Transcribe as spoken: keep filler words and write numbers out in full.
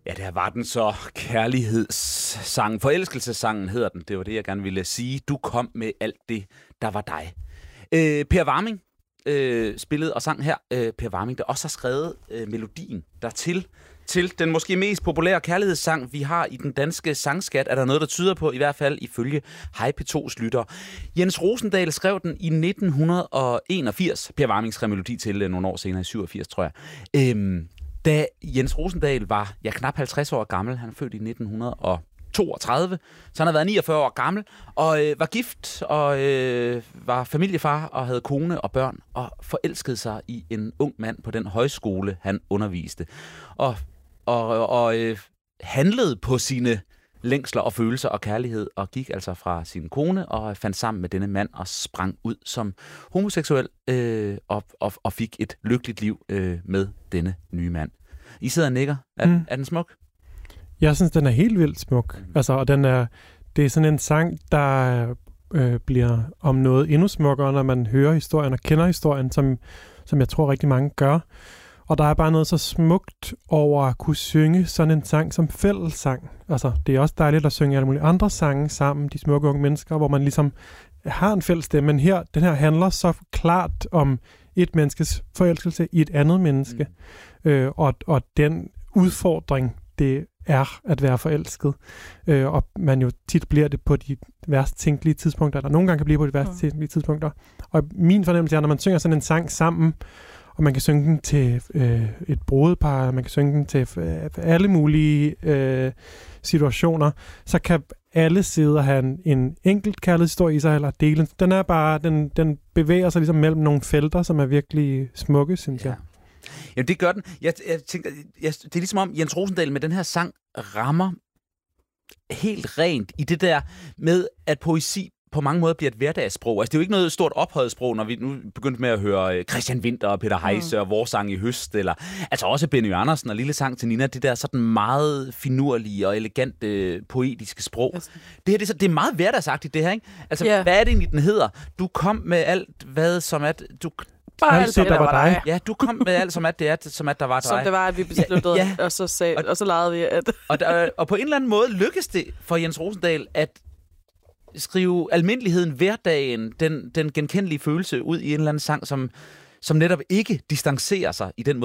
Ja, der var den så kærlighedssangen. Forelskelsessangen hedder den. Det var det, jeg gerne ville sige. Du kom med alt det, der var dig. Øh, Per Warming øh, spillede og sang her. Øh, Per Warming, der også har skrevet øh, melodien dertil. Til den måske mest populære kærlighedssang, vi har i den danske sangskat, er der noget, der tyder på, i hvert fald ifølge Hej P to's lytter. Jens Rosendahl skrev den i nitten enogfirs. Per Warming skrev melodi til øh, nogle år senere, i syvogfirs, tror jeg. Øhm, da Jens Rosendahl var ja, knap halvtreds år gammel, han er født i nitten toogtredive, så han har været niogfyrre år gammel, og øh, var gift, og øh, var familiefar, og havde kone og børn, og forelskede sig i en ung mand på den højskole, han underviste. Og, og, og øh, handlede på sine længsler og følelser og kærlighed, og gik altså fra sin kone, og fandt sammen med denne mand, og sprang ud som homoseksuel, øh, og, og, og fik et lykkeligt liv øh, med denne nye mand. I sidder og nikker. Er, mm. er den smuk? Jeg synes, den er helt vildt smuk. Mm. Altså, og den er, det er sådan en sang, der øh, bliver om noget endnu smukkere, når man hører historien og kender historien, som, som jeg tror rigtig mange gør. Og der er bare noget så smukt over at kunne synge sådan en sang som fællessang. Altså, det er også dejligt at synge alle mulige andre sange sammen, de smukke unge mennesker, hvor man ligesom har en fælles stemme. Men her, den her handler så klart om et menneskes forelskelse i et andet menneske. Mm. Øh, og, og den udfordring, det er at være forelsket. Øh, og man jo tit bliver det på de værst tænkelige tidspunkter, eller nogle gange kan blive på de værst tænkelige tidspunkter. Og min fornemmelse er, når man synger sådan en sang sammen, og man kan synge den til øh, et brudepar, man kan synge den til øh, alle mulige øh, situationer, så kan alle sidde og have en, en enkelt kærlighedshistorie i sig, eller dele. Den er bare, den, den bevæger sig ligesom mellem nogle felter, som er virkelig smukke, synes ja. jeg. Jamen, det gør den. Jeg, jeg tænker, jeg, det er ligesom om Jens Rosendahl med den her sang rammer helt rent i det der med, at poesi på mange måder bliver et hverdagssprog. Altså, det er jo ikke noget stort ophøjet sprog, når vi nu begyndte med at høre Christian Winther og Peter Heise mm. og Vores Sang i Høst, eller altså også Benny Andersen og Lille Sang til Nina, det der sådan meget finurlige og elegante poetiske sprog. Yes. Det her, det er, det er meget hverdagsagtigt, det her, ikke? Altså, yeah. hvad er det egentlig, den hedder? Du kom med alt, hvad som at... Du, Bare alt, det, der var dig. Ja, du kom med alt, som at det er, som at der var dig. Som det var, at vi besluttede, ja, ja. Og, så sag, og, og så legede vi, at... og, der, og på en eller anden måde lykkedes det for Jens Rosendahl at skrive almindeligheden, hverdagen, den, den genkendelige følelse ud i en eller anden sang, som, som netop ikke distancerer sig i den måde,